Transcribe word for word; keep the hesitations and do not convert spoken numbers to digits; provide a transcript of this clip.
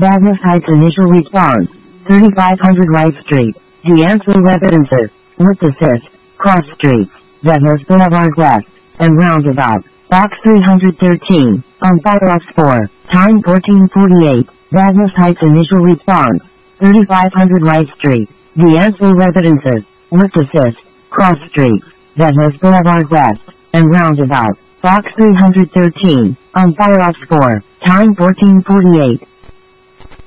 Douglas Heights initial response, thirty-five hundred Wright Street, D'Anville Residences, with assist, cross streets, Douglas Boulevard West, and roundabout, box three hundred thirteen, on Firefox four, time fourteen forty-eight, Douglas Heights initial response, thirty-five hundred Wright Street, D'Anville Residences, with assist, cross streets, Douglas Boulevard West, and roundabout, box three hundred thirteen, on Firefox four, time fourteen forty-eight.